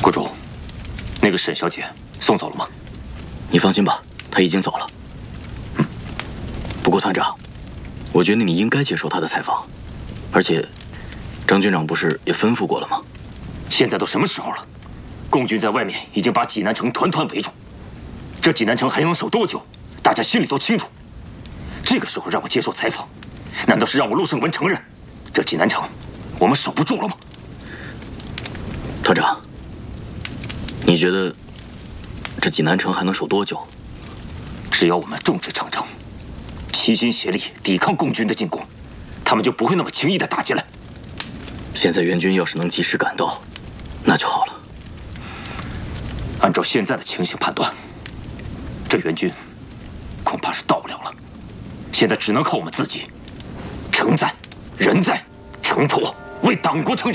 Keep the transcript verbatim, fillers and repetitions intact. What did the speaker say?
国主，那个沈小姐送走了吗？ 你放心吧，她已经走了。嗯。不过团长，我觉得你应该接受她的采访，而且，张军长不是也吩咐过了吗？ 现在都什么时候了？共军在外面已经把济南城团团围住，这济南城还能守多久？大家心里都清楚。这个时候让我接受采访，难道是让我陆胜文承认，这济南城我们守不住了吗？ 团长，你觉得这济南城还能守多久？ 只要我们众志成城，齐心协力抵抗共军的进攻，他们就不会那么轻易的打进来。 现在援军要是能及时赶到，那就好了。 按照现在的情形判断，这援军恐怕是到不了了。现在只能靠我们自己，城在，人在，城破，为党国撑。